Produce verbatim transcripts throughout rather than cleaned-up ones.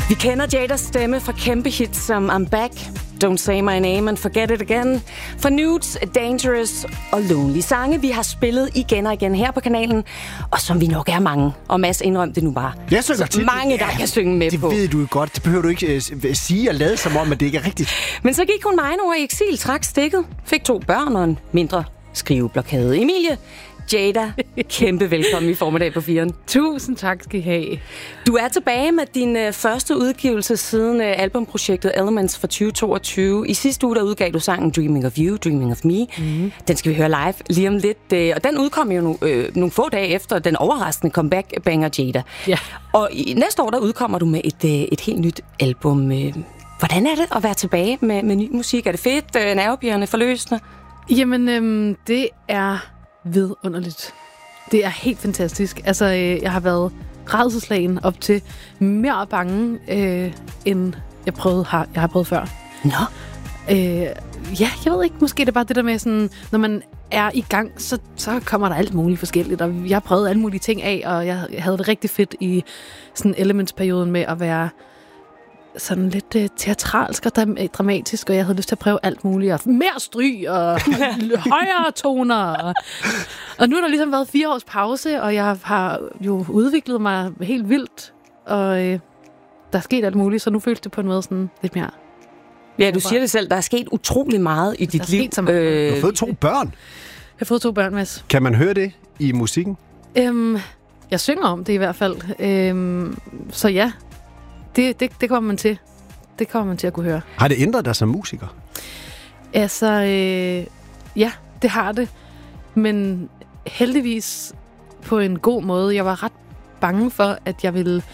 Vi kender Jadas stemme fra kæmpe hits som I'm Back, Don't Say My Name and Forget It Again, for Nudes, Dangerous og Lonely. Sange, vi har spillet igen og igen her på kanalen, og som vi nok er mange. Og Mads, indrøm det nu bare. Jeg synger så mange, der ja, kan synge med det på. Det ved du jo godt. Det behøver du ikke uh, sige og lade som om, at det ikke er rigtigt. Men så gik hun mig over i eksil, trak stikket, fik to børn og en mindre skriveblokade. Emilie, Jada, kæmpe velkommen i Formiddag på firen. Tusind tak skal I have. Du er tilbage med din uh, første udgivelse siden uh, albumprojektet Elements for tyve toogtyve. I sidste uge der udgav du sangen Dreaming of You, Dreaming of Me. Mm. Den skal vi høre live lige om lidt. Uh, og den udkom jo nu, uh, nogle få dage efter den overraskende comeback banger Jada. Ja. Og i, næste år der udkommer du med et, uh, et helt nyt album. Uh, hvordan er det at være tilbage med, med ny musik? Er det fedt, uh, nervepirrende, forløsende? Jamen, øhm, det er vidunderligt. Det er helt fantastisk. Altså, øh, jeg har været rædselsslagen op til mere bange, øh, end jeg, prøvede, har, jeg har prøvet før. Nå? Øh, ja, jeg ved ikke. Måske det er bare det der med, sådan, når man er i gang, så, så kommer der alt muligt forskelligt. Og jeg har prøvet alle mulige ting af, og jeg havde det rigtig fedt i sådan Elements-perioden med at være sådan lidt uh, teatralsk og dramatisk, og jeg havde lyst til at prøve alt muligt, og mere stryg, og højere toner. Og, og nu har der ligesom været fire års pause, og jeg har jo udviklet mig helt vildt, og uh, der er sket alt muligt, så nu føles det på en måde sådan lidt mere. Ja, du siger det selv, der er sket utrolig meget i dit liv. Øh, du har fået to børn. Jeg har fået to børn, Mads. Kan man høre det i musikken? Øhm, jeg synger om det i hvert fald. Øhm, så ja, Det, det, det kommer man til. Det kommer man til at kunne høre. Har det ændret dig som musiker? Altså, øh, ja, det har det. Men heldigvis på en god måde. Jeg var ret bange for, at jeg ville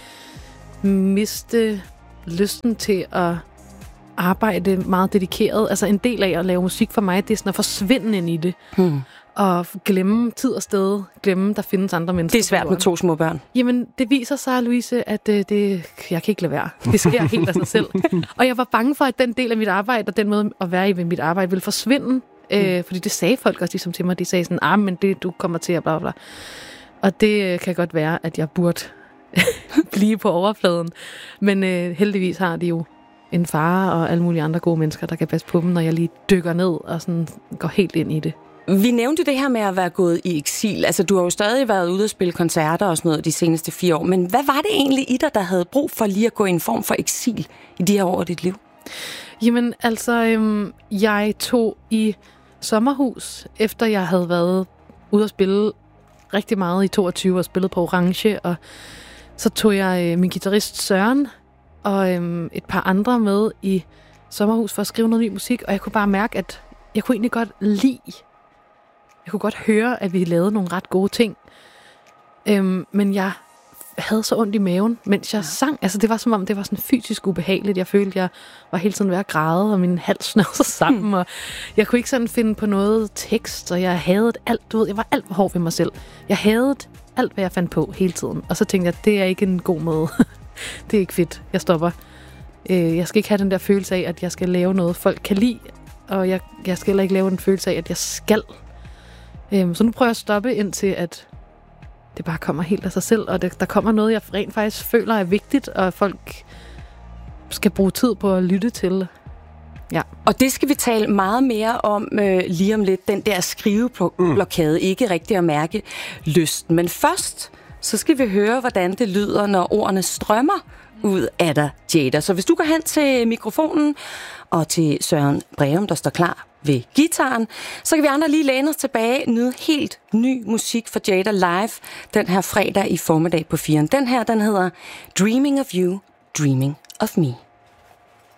miste lysten til at arbejde meget dedikeret. Altså en del af at lave musik for mig, det er sådan at forsvinde ind i det. Hmm. Og glemme tid og sted, glemme, der findes andre mennesker. Det er svært med to små børn. Jamen, det viser sig, Louise, at det, det, jeg kan ikke lade være. Det sker helt af sig selv. Og jeg var bange for, at den del af mit arbejde, og den måde at være i mit arbejde, ville forsvinde. Mm. Øh, fordi det sagde folk også ligesom til mig. De sagde sådan, ah, men det, du kommer til at bla bla. Og det kan godt være, at jeg burde blive på overfladen. Men øh, heldigvis har de jo en far og alle mulige andre gode mennesker, der kan passe på dem, når jeg lige dykker ned og sådan går helt ind i det. Vi nævnte det her med at være gået i eksil. Altså, du har jo stadig været ude og spille koncerter og sådan noget de seneste fire år. Men hvad var det egentlig i dig, der havde brug for lige at gå i en form for eksil i de her år af dit liv? Jamen, altså, øhm, jeg tog i sommerhus, efter jeg havde været ude og spille rigtig meget i toogtyve og spillet på Orange. Og så tog jeg øh, min guitarist Søren og øhm, et par andre med i sommerhus for at skrive noget ny musik. Og jeg kunne bare mærke, at jeg kunne egentlig godt lide Jeg kunne godt høre, at vi lavede nogle ret gode ting. Øhm, men jeg havde så ondt i maven, mens jeg ja. sang. Altså, det var som om, det var sådan fysisk ubehageligt. Jeg følte, jeg var hele tiden ved at græde, og min hals snørede sig sammen. Hmm. Og jeg kunne ikke sådan finde på noget tekst, og jeg havde alt, du ved, jeg var alt for hård ved mig selv. Jeg havde alt, hvad jeg fandt på hele tiden. Og så tænkte jeg, det er ikke en god måde. Det er ikke fedt. Jeg stopper. Øh, jeg skal ikke have den der følelse af, at jeg skal lave noget, folk kan lide. Og jeg, jeg skal heller ikke lave den følelse af, at jeg skal. Øhm, så nu prøver jeg at stoppe indtil, at det bare kommer helt af sig selv, og det, der kommer noget, jeg rent faktisk føler er vigtigt, og folk skal bruge tid på at lytte til. Ja. Og det skal vi tale meget mere om øh, lige om lidt, den der skriveblokade, mm. ikke rigtig at mærke lysten. Men først, så skal vi høre, hvordan det lyder, når ordene strømmer ud af dig, Jada. Så hvis du går hen til mikrofonen og til Søren Breum, der står klar ved gitaren, så kan vi andre lige læne os tilbage, nyde helt ny musik for Jada live den her fredag i Formiddag på firen. Den her, den hedder Dreaming of You, Dreaming of Me.